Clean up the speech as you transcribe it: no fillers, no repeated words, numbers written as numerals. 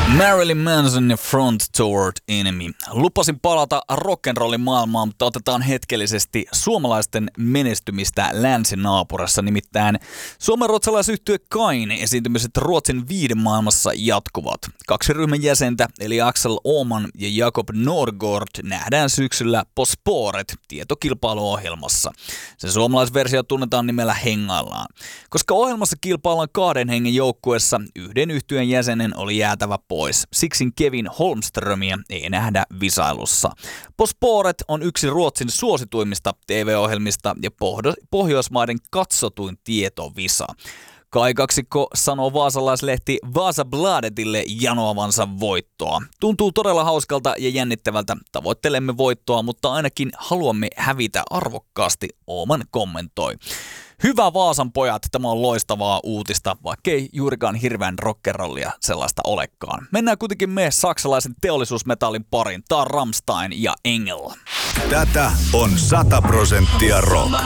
Marilyn Manson ja Front Toward Enemy. Lupasin palata rock'n'rollin maailmaan, mutta otetaan hetkellisesti suomalaisten menestymistä länsinaapurassa. Nimittäin suomenruotsalaisyhtye Kain esiintymiset Ruotsin viihdemaailmassa jatkuvat. 2 ryhmän jäsentä, eli Axel Åhman ja Jakob Norgård, nähdään syksyllä På spåret -tietokilpailuohjelmassa. Sen suomalaisversio tunnetaan nimellä Hengaillaan. Koska ohjelmassa kilpaillaan 2 hengen joukkueessa, yhden yhtyeen jäsenen oli jäätävä pois. Siksi Kevin Holmströmiä ei nähdä visailussa. På spåret on yksi Ruotsin suosituimmista TV-ohjelmista ja Pohjoismaiden katsotuin tietovisa. Kai kaksikko sanoo vaasalaislehti Vasabladetille janoavansa voittoa. Tuntuu todella hauskalta ja jännittävältä. Tavoittelemme voittoa, mutta ainakin haluamme hävitä arvokkaasti, Åhman kommentoi. Hyvä Vaasan pojat, tämä on loistavaa uutista, vaikkei juurikaan hirveän rockerollia sellaista olekaan. Mennään kuitenkin saksalaisen teollisuusmetallin pariin. Tää on Rammstein ja Engel. Tätä on 100% rock.